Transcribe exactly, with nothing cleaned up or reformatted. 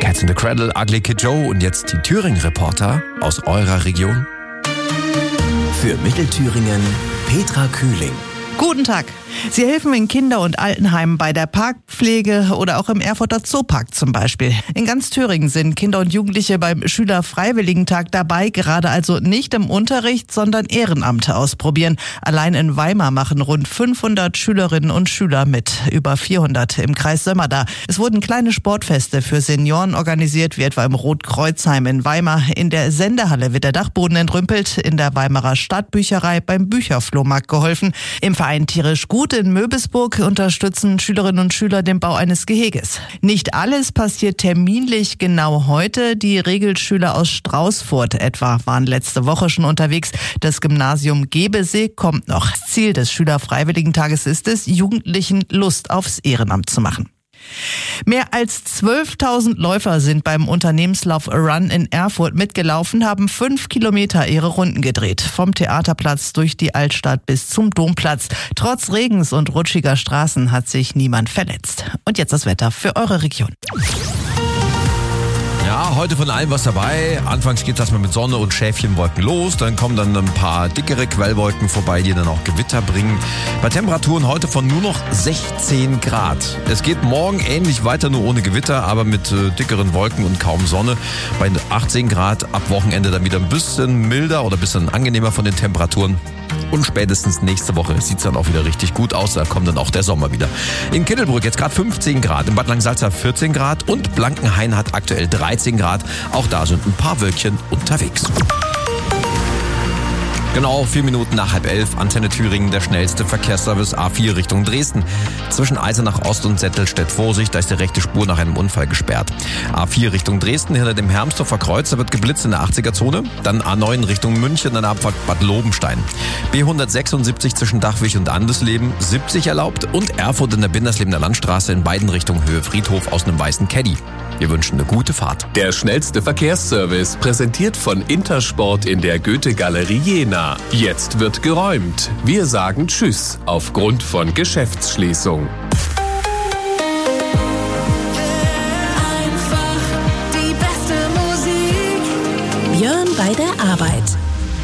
Cats in the Cradle, Ugly Kid Joe und jetzt die Thüringen-Reporter aus eurer Region. Für Mittelthüringen Petra Kühling. Guten Tag. Sie helfen in Kinder- und Altenheimen bei der Parkpflege oder auch im Erfurter Zoopark zum Beispiel. In ganz Thüringen sind Kinder und Jugendliche beim Schülerfreiwilligentag dabei, gerade also nicht im Unterricht, sondern Ehrenamte ausprobieren. Allein in Weimar machen rund fünfhundert Schülerinnen und Schüler mit, über vierhundert im Kreis Sömmerda. Es wurden kleine Sportfeste für Senioren organisiert, wie etwa im Rotkreuzheim in Weimar. In der Sendehalle wird der Dachboden entrümpelt, in der Weimarer Stadtbücherei beim Bücherflohmarkt geholfen. Im Verein Tierisch Gut in Möbisburg unterstützen Schülerinnen und Schüler den Bau eines Geheges. Nicht alles passiert terminlich genau heute. Die Regelschüler aus Straußfurt etwa waren letzte Woche schon unterwegs. Das Gymnasium Gebesee kommt noch. Ziel des Schülerfreiwilligentages ist es, Jugendlichen Lust aufs Ehrenamt zu machen. Mehr als zwölftausend Läufer sind beim Unternehmenslauf Run in Erfurt mitgelaufen, haben fünf Kilometer ihre Runden gedreht. Vom Theaterplatz durch die Altstadt bis zum Domplatz. Trotz Regens und rutschiger Straßen hat sich niemand verletzt. Und jetzt das Wetter für eure Region. Ja, heute von allem was dabei. Anfangs geht es erstmal mit Sonne und Schäfchenwolken los. Dann kommen dann ein paar dickere Quellwolken vorbei, die dann auch Gewitter bringen. Bei Temperaturen heute von nur noch sechzehn Grad. Es geht morgen ähnlich weiter, nur ohne Gewitter, aber mit äh, dickeren Wolken und kaum Sonne. Bei achtzehn Grad, ab Wochenende dann wieder ein bisschen milder oder ein bisschen angenehmer von den Temperaturen. Und spätestens nächste Woche sieht es dann auch wieder richtig gut aus. Da kommt dann auch der Sommer wieder. In Kittelbrück jetzt gerade fünfzehn Grad, in Bad Langsalza vierzehn Grad und Blankenhain hat aktuell dreizehn Grad. Auch da sind ein paar Wölkchen unterwegs. Genau, vier Minuten nach halb elf, Antenne Thüringen, der schnellste Verkehrsservice A vier Richtung Dresden. Zwischen Eisenach Ost und Settelstedt Vorsicht, da ist die rechte Spur nach einem Unfall gesperrt. A vier Richtung Dresden, hinter dem Hermsdorfer Kreuz, da wird geblitzt in der achtziger-Zone. Dann A neun Richtung München, an der Abfahrt Bad Lobenstein. B hundertsechsundsiebzig zwischen Dachwig und Andesleben, siebzig erlaubt. Und Erfurt in der Binderslebener Landstraße in beiden Richtungen Höhe Friedhof aus einem weißen Caddy. Wir wünschen eine gute Fahrt. Der schnellste Verkehrsservice, präsentiert von Intersport in der Goethe-Galerie Jena. Jetzt wird geräumt. Wir sagen Tschüss aufgrund von Geschäftsschließung.